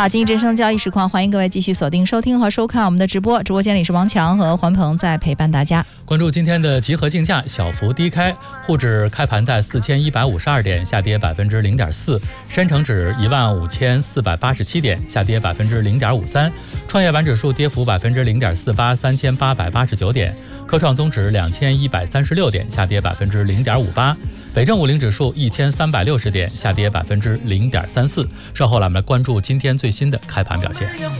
好，经济之声交易实况，欢迎各位继续锁定收听和收看我们的直播。直播间里是王强和环鹏在陪伴大家。 关注今天的集合竞价，小幅低开，沪指开盘在4152点，下跌0.4%；深成指15487点，下跌0.53%；创业板指数跌幅0.48%，3889点；科创综指2136点，下跌0.58%；北证50指数1360点，下跌0.34%。稍后来我们来关注今天最新的开盘表现。